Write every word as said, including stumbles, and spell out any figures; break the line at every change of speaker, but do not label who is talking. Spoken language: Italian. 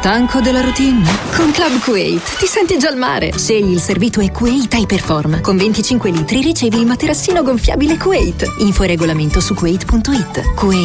Stanco della routine? Con Club Kuwait ti senti già al mare. Scegli il servito e Kuwait Hyperform. Con venticinque litri ricevi il materassino gonfiabile Kuwait. Info e regolamento su kuwait punto it. Kuwait